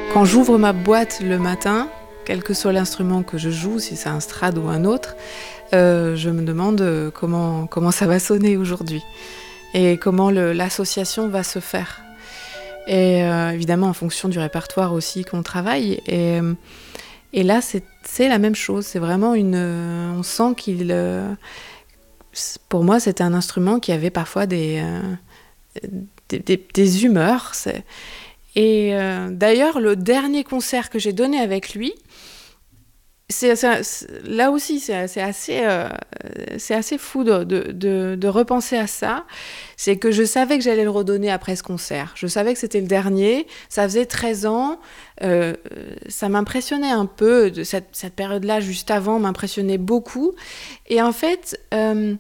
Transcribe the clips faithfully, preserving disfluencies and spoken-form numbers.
Quand j'ouvre ma boîte le matin, quel que soit l'instrument que je joue, si c'est un strad ou un autre, euh, je me demande comment, comment ça va sonner aujourd'hui et comment le, l'association va se faire. Et euh, évidemment en fonction du répertoire aussi qu'on travaille. Et, et là, c'est, c'est la même chose. C'est vraiment une... On sent qu'il... Euh, pour moi, c'était un instrument qui avait parfois des, euh, des, des, des humeurs. C'est... Et euh, d'ailleurs, le dernier concert que j'ai donné avec lui, c'est, c'est, c'est, là aussi, c'est, c'est, assez, euh, c'est assez fou de, de, de, de repenser à ça. C'est que je savais que j'allais le redonner après ce concert. Je savais que c'était le dernier. Ça faisait treize ans. Euh, ça m'impressionnait un peu. De cette, cette période-là, juste avant, m'impressionnait beaucoup. Et en fait, euh,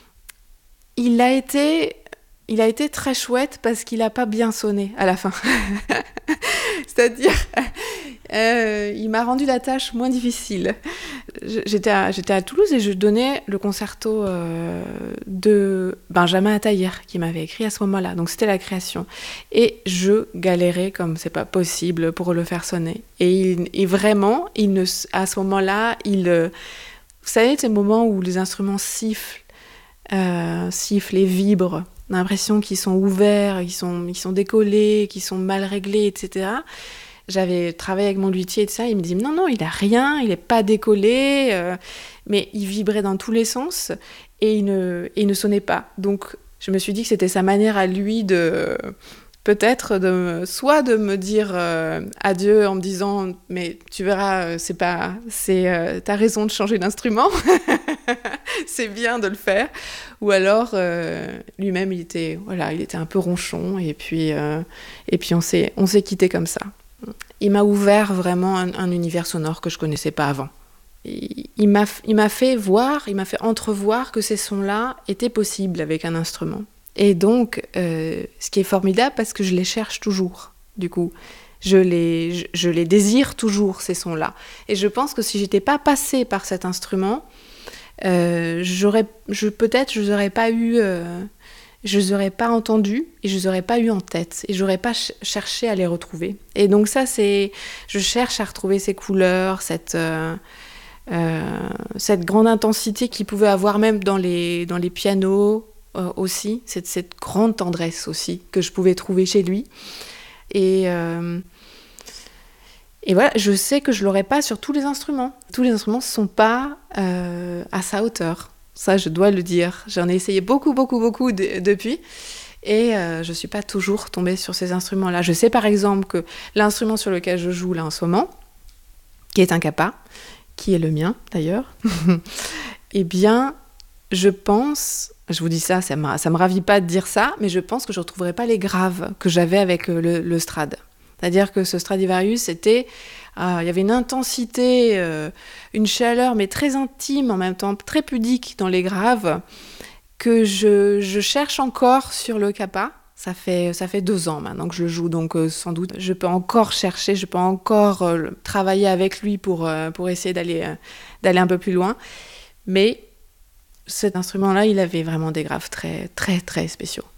il a été... Il a été très chouette parce qu'il n'a pas bien sonné à la fin. C'est-à-dire, euh, il m'a rendu la tâche moins difficile. J'étais à, j'étais à Toulouse et je donnais le concerto euh, de Benjamin Attahir qui m'avait écrit à ce moment-là. Donc c'était la création. Et je galérais comme c'est pas possible pour le faire sonner. Et, il, et vraiment, il ne, à ce moment-là, il, vous savez, ces moments où les instruments sifflent, euh, sifflent et vibrent. On a l'impression qu'ils sont ouverts, qu'ils sont, qu'ils sont décollés, qu'ils sont mal réglés, et cetera. J'avais travaillé avec mon luthier et tout ça, il me dit non, non, il n'a rien, il n'est pas décollé, euh, mais il vibrait dans tous les sens et il ne, et il ne sonnait pas. Donc je me suis dit que c'était sa manière à lui de... peut-être de, soit de me dire euh, adieu en me disant mais tu verras, c'est pas, c'est, euh, t'as raison de changer d'instrument, c'est bien de le faire, ou alors euh, lui-même il était, voilà, il était un peu ronchon et puis, euh, et puis on s'est, on s'est quitté comme ça. Il m'a ouvert vraiment un, un univers sonore que je connaissais pas avant. Il, il, m'a, il m'a fait voir, il m'a fait entrevoir que ces sons-là étaient possibles avec un instrument. Et donc, euh, ce qui est formidable, parce que je les cherche toujours, du coup. Je les, je, je les désire toujours, ces sons-là. Et je pense que si j'étais pas passée par cet instrument, euh, j'aurais, je, peut-être je n'aurais pas eu... Euh, je les aurais pas entendus et je les aurais pas eu en tête. Et j'aurais pas ch- cherché à les retrouver. Et donc ça, c'est... Je cherche à retrouver ces couleurs, cette... Euh, euh, cette grande intensité qu'il pouvait avoir même dans les, dans les pianos... Euh, aussi, cette, cette grande tendresse aussi que je pouvais trouver chez lui. Et, euh, et voilà, je sais que je ne l'aurais pas sur tous les instruments. Tous les instruments ne sont pas euh, à sa hauteur. Ça, je dois le dire. J'en ai essayé beaucoup, beaucoup, beaucoup de, depuis. Et euh, je ne suis pas toujours tombée sur ces instruments-là. Je sais par exemple que l'instrument sur lequel je joue là en ce moment, qui est un Kappa, qui est le mien d'ailleurs, eh bien, je pense... Je vous dis ça, ça ne ça me ravit pas de dire ça, mais je pense que je ne retrouverai pas les graves que j'avais avec le, le Strad. C'est-à-dire que ce Stradivarius, c'était, euh, il y avait une intensité, euh, une chaleur, mais très intime, en même temps très pudique dans les graves, que je, je cherche encore sur le Kappa. Ça fait, ça fait deux ans maintenant que je le joue, donc euh, sans doute je peux encore chercher, je peux encore euh, travailler avec lui pour, euh, pour essayer d'aller, euh, d'aller un peu plus loin. Mais cet instrument-là, il avait vraiment des graves très, très, très spéciaux.